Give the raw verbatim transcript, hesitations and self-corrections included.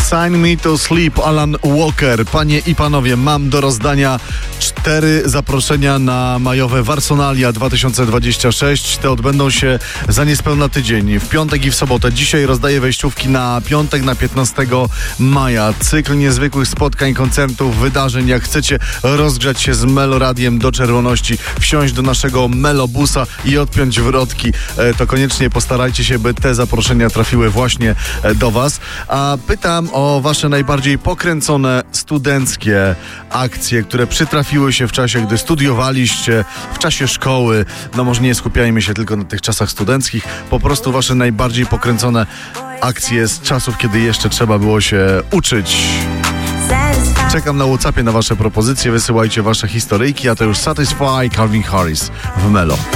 Sign Me to Sleep, Alan Walker. Panie i panowie, mam do rozdania cztery zaproszenia na majowe Warsonalia dwa tysiące dwadzieścia sześć. Te odbędą się za niespełna tydzień, w piątek i w sobotę. Dzisiaj rozdaję wejściówki na piątek, na piętnastego maja. Cykl niezwykłych spotkań, koncertów, wydarzeń. Jak chcecie rozgrzać się z Meloradiem do czerwoności, wsiąść do naszego Melobusa i odpiąć wrotki, to koniecznie postarajcie się, by te zaproszenia trafiły właśnie do was. A pytam o wasze najbardziej pokręcone studenckie akcje, które przytrafiły się w czasie, gdy studiowaliście, w czasie szkoły. No może nie skupiajmy się tylko na tych czasach studenckich, po prostu wasze najbardziej pokręcone akcje z czasów, kiedy jeszcze trzeba było się uczyć. Czekam na WhatsAppie na wasze propozycje, wysyłajcie wasze historyjki, a to już Satisfy, Calvin Harris w Melo.